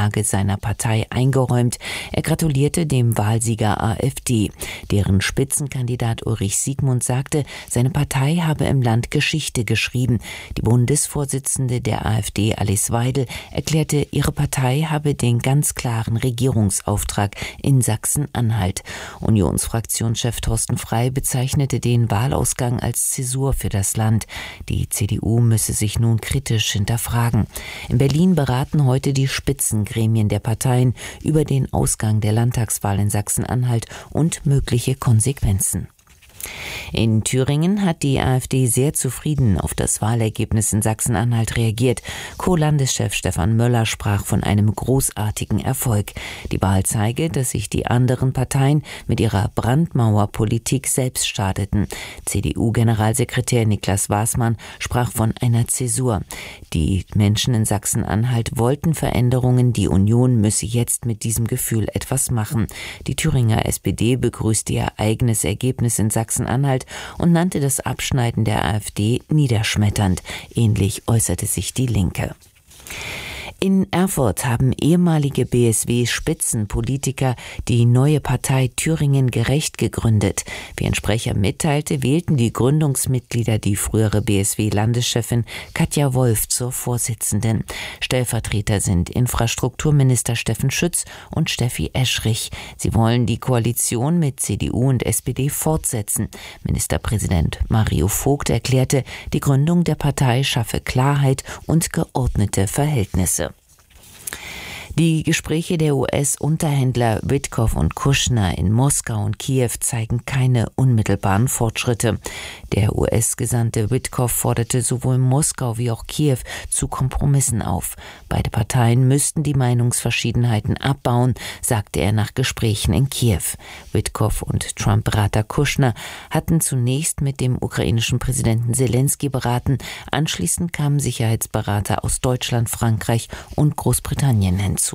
Niederlage seiner Partei eingeräumt. Er gratulierte dem Wahlsieger AfD. Deren Spitzenkandidat Ulrich Siegmund sagte, seine Partei habe im Land Geschichte geschrieben. Die Bundesvorsitzende der AfD, Alice Weidel, erklärte, ihre Partei habe den ganz klaren Regierungsauftrag in Sachsen-Anhalt. Unionsfraktionschef Thorsten Frey bezeichnete den Wahlausgang als Zäsur für das Land. Die CDU müsse sich nun kritisch hinterfragen. In Berlin beraten heute die Spitzengremien der Parteien über den Ausgang der Landtagswahl in Sachsen-Anhalt und mögliche Konsequenzen. In Thüringen hat die AfD sehr zufrieden auf das Wahlergebnis in Sachsen-Anhalt reagiert. Co-Landeschef Stefan Möller sprach von einem großartigen Erfolg. Die Wahl zeige, dass sich die anderen Parteien mit ihrer Brandmauerpolitik selbst schadeten. CDU-Generalsekretär Niklas Waßmann sprach von einer Zäsur. Die Menschen in Sachsen-Anhalt wollten Veränderungen. Die Union müsse jetzt mit diesem Gefühl etwas machen. Die Thüringer SPD begrüßte ihr eigenes Ergebnis in Sachsen-Anhalt und nannte das Abschneiden der AfD niederschmetternd. Ähnlich äußerte sich die Linke. In Erfurt haben ehemalige BSW-Spitzenpolitiker die neue Partei Thüringen gerecht gegründet. Wie ein Sprecher mitteilte, wählten die Gründungsmitglieder die frühere BSW-Landeschefin Katja Wolf zur Vorsitzenden. Stellvertreter sind Infrastrukturminister Steffen Schütz und Steffi Eschrich. Sie wollen die Koalition mit CDU und SPD fortsetzen. Ministerpräsident Mario Vogt erklärte, die Gründung der Partei schaffe Klarheit und geordnete Verhältnisse. Die Gespräche der US-Unterhändler Witkow und Kushner in Moskau und Kiew zeigen keine unmittelbaren Fortschritte. Der US-Gesandte Witkow forderte sowohl Moskau wie auch Kiew zu Kompromissen auf. Beide Parteien müssten die Meinungsverschiedenheiten abbauen, sagte er nach Gesprächen in Kiew. Witkow und Trump-Berater Kushner hatten zunächst mit dem ukrainischen Präsidenten Zelensky beraten. Anschließend kamen Sicherheitsberater aus Deutschland, Frankreich und Großbritannien hinzu.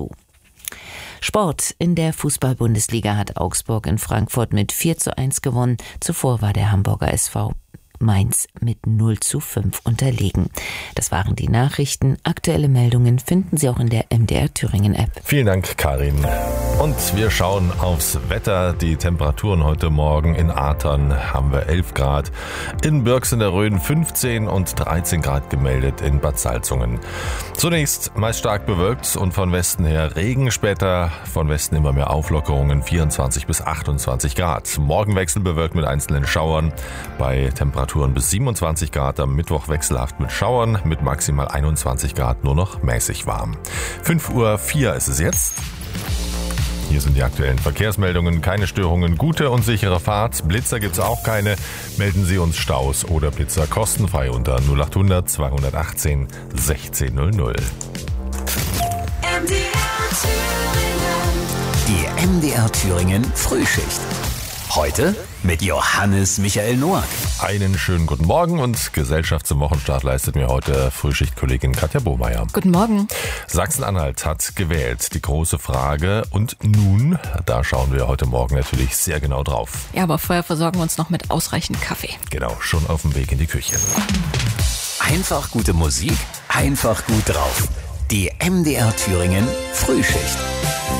Sport. In der Fußball-Bundesliga hat Augsburg in Frankfurt mit 4:1 gewonnen. Zuvor war der Hamburger SV Mainz mit 0:5 unterlegen. Das waren die Nachrichten. Aktuelle Meldungen finden Sie auch in der MDR Thüringen App. Vielen Dank, Karin. Und wir schauen aufs Wetter. Die Temperaturen heute Morgen in Athern haben wir 11 Grad, in Birks in der Rhön 15 und 13 Grad gemeldet in Bad Salzungen. Zunächst meist stark bewölkt und von Westen her Regen, später von Westen immer mehr Auflockerungen, 24 bis 28 Grad. Morgen wechselbewölkt mit einzelnen Schauern bei Temperaturen bis 27 Grad, am Mittwoch wechselhaft mit Schauern, mit maximal 21 Grad nur noch mäßig warm. 5:04 Uhr ist es jetzt. Hier sind die aktuellen Verkehrsmeldungen. Keine Störungen, gute und sichere Fahrt. Blitzer gibt's auch keine. Melden Sie uns Staus oder Blitzer kostenfrei unter 0800 218 1600. Die MDR Thüringen Frühschicht. Heute mit Johannes Michael Noack. Einen schönen guten Morgen und Gesellschaft zum Wochenstart leistet mir heute Frühschichtkollegin Katja Bohmeier. Guten Morgen. Sachsen-Anhalt hat gewählt. Die große Frage. Und nun, da schauen wir heute Morgen natürlich sehr genau drauf. Ja, aber vorher versorgen wir uns noch mit ausreichend Kaffee. Genau, schon auf dem Weg in die Küche. Einfach gute Musik, einfach gut drauf. Die MDR Thüringen Frühschicht.